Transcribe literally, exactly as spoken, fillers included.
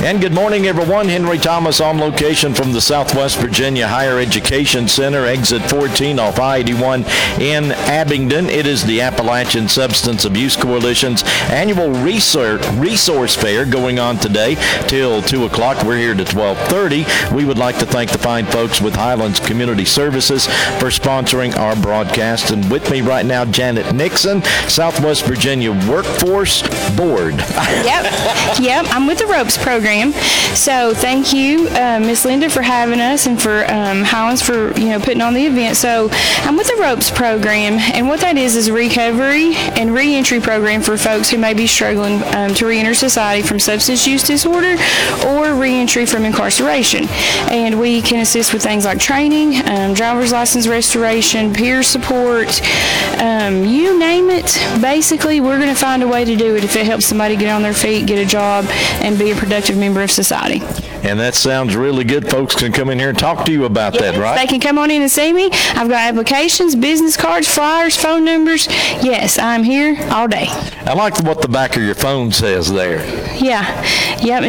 And good morning, everyone. Henry Thomas on location from the Southwest Virginia Higher Education Center, exit fourteen off I eighty-one in Abingdon. It is the Appalachian Substance Abuse Coalition's annual research, resource fair going on today till two o'clock. We're here to twelve thirty. We would like to thank the fine folks with Highlands Community Services for sponsoring our broadcast. And with me right now, Janet Nixon, Southwest Virginia Workforce Board. Yep, yep. I'm with the ROPES program. So thank you, uh, Miss Linda, for having us, and for um, Highlands for you know putting on the event. So I'm with the ROPES program, and what that is is a recovery and reentry program for folks who may be struggling um, to reenter society from substance use disorder or reentry from incarceration. And we can assist with things like training, um, driver's license restoration, peer support, um, you name it. Basically, we're going to find a way to do it if it helps somebody get on their feet, get a job, and be a productive member of society. And that sounds really good. Folks can come in here and talk to you about Yes, that, right? They can come on in and see me. I've got applications, business cards, flyers, phone numbers. Yes, I'm here all day. I like what the back of your phone says there. Yeah. Yep.